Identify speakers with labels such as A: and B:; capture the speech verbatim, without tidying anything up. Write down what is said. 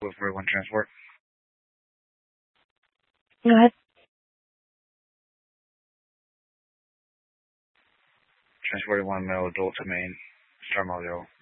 A: With forty-one transport.
B: Go ahead.
A: Trans forty-one male adult to main. Star Model.